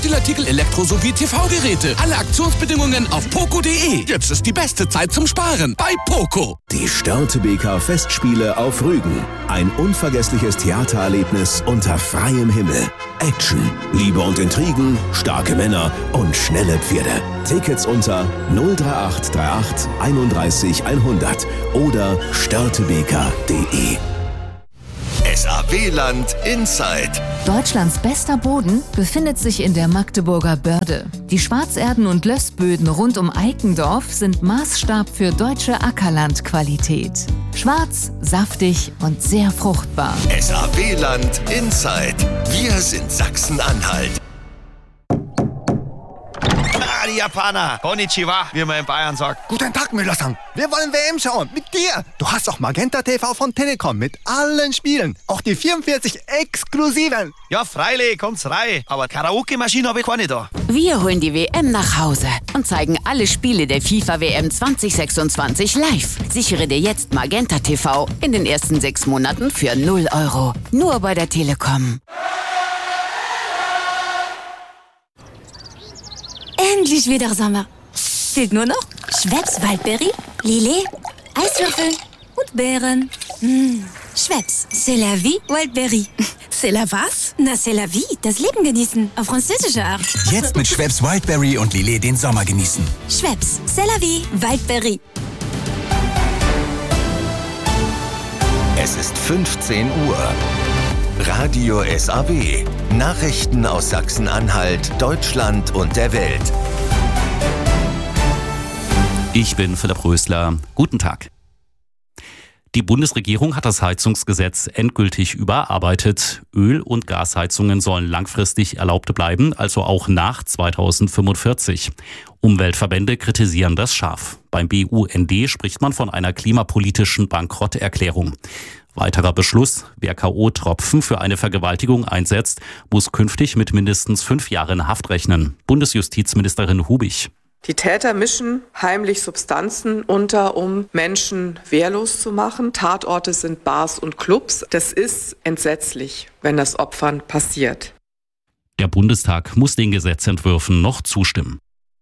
Textilartikel, Elektro- sowie TV-Geräte. Alle Aktionsbedingungen auf poco.de. Jetzt ist die beste Zeit zum Sparen bei Poco. Die Störtebeker Festspiele auf Rügen. Ein unvergessliches Theatererlebnis unter freiem Himmel. Action, Liebe und Intrigen, starke Männer und schnelle Pferde. Tickets unter 03838 31 100 oder störtebeker.de. SAW-Land Inside. Deutschlands bester Boden befindet sich in der Magdeburger Börde. Die Schwarzerden- und Lössböden rund um Eikendorf sind Maßstab für deutsche Ackerlandqualität. Schwarz, saftig und sehr fruchtbar. SAW-Land Inside. Wir sind Sachsen-Anhalt. Die Japaner. Konnichiwa, wie man in Bayern sagt. Guten Tag, Müller-san. Wir wollen WM schauen. Mit dir. Du hast auch Magenta TV von Telekom mit allen Spielen. Auch die 44 exklusiven. Ja, freilich, kommt's rein. Aber Karaoke-Maschine habe ich keine da. Wir holen die WM nach Hause und zeigen alle Spiele der FIFA-WM 2026 live. Sichere dir jetzt Magenta TV in den ersten 6 Monaten für 0 €. Nur bei der Telekom. Endlich wieder Sommer. Fehlt nur noch Schweppes Waldberry, Lillet, Eiswürfel und Beeren. Schweppes, c'est la vie, Waldberry. C'est la was? Na, c'est la vie, das Leben genießen, auf französische Art. Jetzt mit Schweppes Wildberry und Lillet den Sommer genießen. Schweppes, c'est la vie, Waldberry. Es ist 15 Uhr. Radio SAW. Nachrichten aus Sachsen-Anhalt, Deutschland und der Welt. Ich bin Philipp Rösler. Guten Tag. Die Bundesregierung hat das Heizungsgesetz endgültig überarbeitet. Öl- und Gasheizungen sollen langfristig erlaubt bleiben, also auch nach 2045. Umweltverbände kritisieren das scharf. Beim BUND spricht man von einer klimapolitischen Bankrotterklärung. Weiterer Beschluss: Wer K.O.-Tropfen für eine Vergewaltigung einsetzt, muss künftig mit mindestens 5 Jahren Haft rechnen. Bundesjustizministerin Hubig. Die Täter mischen heimlich Substanzen unter, um Menschen wehrlos zu machen. Tatorte sind Bars und Clubs. Das ist entsetzlich, wenn das Opfern passiert. Der Bundestag muss den Gesetzentwürfen noch zustimmen.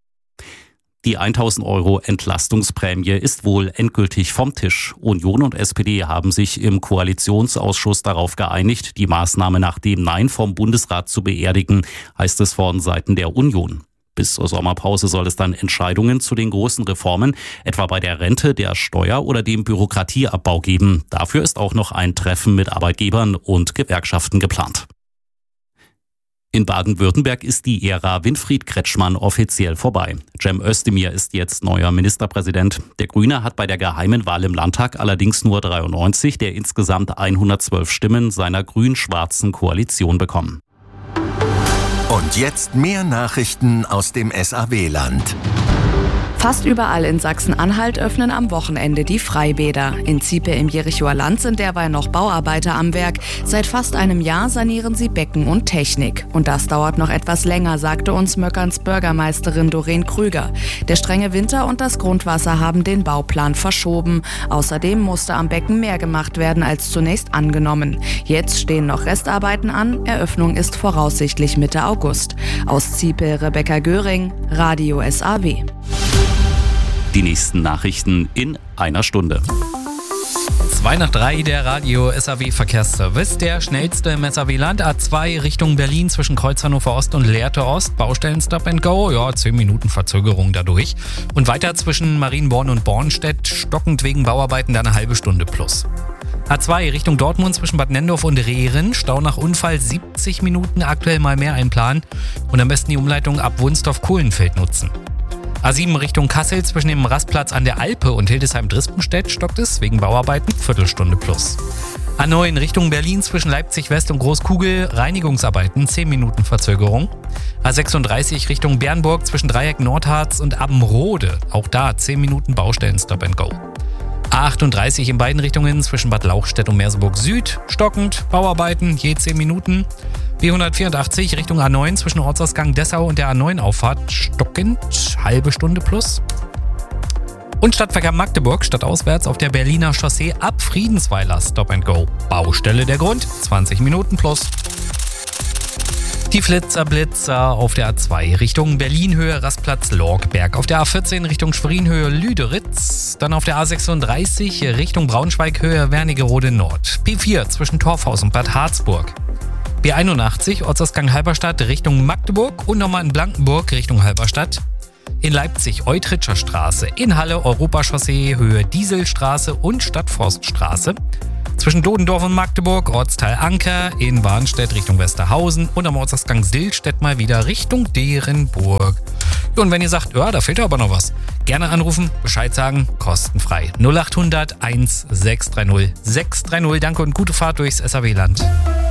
Die 1.000 € Entlastungsprämie ist wohl endgültig vom Tisch. Union und SPD haben sich im Koalitionsausschuss darauf geeinigt, die Maßnahme nach dem Nein vom Bundesrat zu beerdigen, heißt es von Seiten der Union. Bis zur Sommerpause soll es dann Entscheidungen zu den großen Reformen, etwa bei der Rente, der Steuer- oder dem Bürokratieabbau geben. Dafür ist auch noch ein Treffen mit Arbeitgebern und Gewerkschaften geplant. In Baden-Württemberg ist die Ära Winfried Kretschmann offiziell vorbei. Cem Özdemir ist jetzt neuer Ministerpräsident. Der Grüne hat bei der geheimen Wahl im Landtag allerdings nur 93 der insgesamt 112 Stimmen seiner grün-schwarzen Koalition bekommen. Und jetzt mehr Nachrichten aus dem SAW-Land. Fast überall in Sachsen-Anhalt öffnen am Wochenende die Freibäder. In Ziepe im Jerichoer Land sind derweil noch Bauarbeiter am Werk. Seit fast einem Jahr sanieren sie Becken und Technik. Und das dauert noch etwas länger, sagte uns Möckerns Bürgermeisterin Doreen Krüger. Der strenge Winter und das Grundwasser haben den Bauplan verschoben. Außerdem musste am Becken mehr gemacht werden als zunächst angenommen. Jetzt stehen noch Restarbeiten an. Eröffnung ist voraussichtlich Mitte August. Aus Ziepe Rebecca Göring, Radio SAW. Die nächsten Nachrichten in einer Stunde. 2 nach 3, der Radio SAW Verkehrsservice. Der schnellste im SAW-Land. A2 Richtung Berlin zwischen Kreuz Hannover Ost und Lehrte Ost. Baustellen Stop and Go. Ja, 10 Minuten Verzögerung dadurch. Und weiter zwischen Marienborn und Bornstedt. Stockend wegen Bauarbeiten dann eine halbe Stunde plus. A2 Richtung Dortmund zwischen Bad Nennendorf und Rehren. Stau nach Unfall 70 Minuten. Aktuell mal mehr einplanen. Und am besten die Umleitung ab Wunsdorf-Kohlenfeld nutzen. A7 Richtung Kassel zwischen dem Rastplatz an der Alpe und Hildesheim-Drispenstedt stockt es wegen Bauarbeiten, Viertelstunde plus. A9 Richtung Berlin zwischen Leipzig West und Großkugel, Reinigungsarbeiten, 10 Minuten Verzögerung. A36 Richtung Bernburg zwischen Dreieck Nordharz und Abbenrode, auch da 10 Minuten Baustellen Stop and Go. A38 in beiden Richtungen zwischen Bad Lauchstädt und Merseburg Süd, stockend, Bauarbeiten, je 10 Minuten. B184 Richtung A9 zwischen Ortsausgang Dessau und der A9-Auffahrt stockend, halbe Stunde plus. Und Stadtverkehr Magdeburg stadtauswärts auf der Berliner Chaussee ab Friedensweiler Stop and Go. Baustelle der Grund, 20 Minuten plus. Die Flitzer-Blitzer auf der A2 Richtung Berlin-Höhe Rastplatz-Lorgberg. Auf der A14 Richtung Schwerin-Höhe Lüderitz. Dann auf der A36 Richtung Braunschweig-Höhe Wernigerode Nord. P4 zwischen Torfhaus und Bad Harzburg. B81 Ortsausgang Halberstadt Richtung Magdeburg und nochmal in Blankenburg Richtung Halberstadt. In Leipzig Eutritscher Straße. In Halle Europachaussee Höhe Dieselstraße und Stadtforststraße. Zwischen Dodendorf und Magdeburg, Ortsteil Anker, in Warnstedt Richtung Westerhausen und am Ortsausgang Sillstedt mal wieder Richtung Derenburg. Und wenn ihr sagt, ja, da fehlt aber noch was, gerne anrufen, Bescheid sagen, kostenfrei. 0800 1630 630. Danke und gute Fahrt durchs SAW-Land.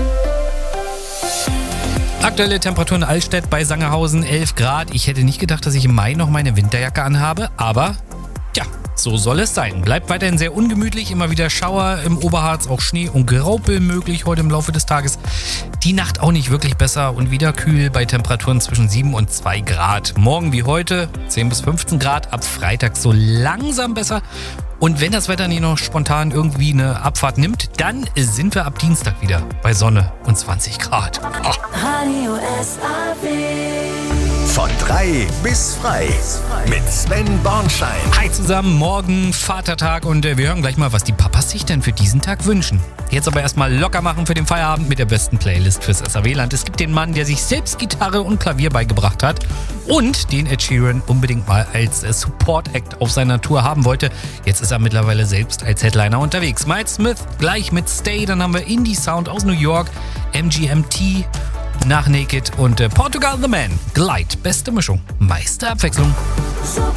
Aktuelle Temperatur in Altstedt bei Sangerhausen 11 Grad. Ich hätte nicht gedacht, dass ich im Mai noch meine Winterjacke anhabe, aber ja, so soll es sein. Bleibt weiterhin sehr ungemütlich, immer wieder Schauer im Oberharz, auch Schnee und Graupel möglich heute im Laufe des Tages. Die Nacht auch nicht wirklich besser und wieder kühl bei Temperaturen zwischen 7 und 2 Grad. Morgen wie heute 10 bis 15 Grad, ab Freitag so langsam besser. Und wenn das Wetter nicht noch spontan irgendwie eine Abfahrt nimmt, dann sind wir ab Dienstag wieder bei Sonne und 20 Grad. Oh. Radio SAW. Von 3 bis frei mit Sven Bornschein. Hi zusammen, morgen Vatertag und wir hören gleich mal, was die Papas sich denn für diesen Tag wünschen. Jetzt aber erstmal locker machen für den Feierabend mit der besten Playlist fürs SAW-Land. Es gibt den Mann, der sich selbst Gitarre und Klavier beigebracht hat und den Ed Sheeran unbedingt mal als Support-Act auf seiner Tour haben wollte. Jetzt ist er mittlerweile selbst als Headliner unterwegs. Miles Smith gleich mit Stay, dann haben wir Indie Sound aus New York, MGMT nach Naked und Portugal The Man. Glide, beste Mischung, meiste Abwechslung. Super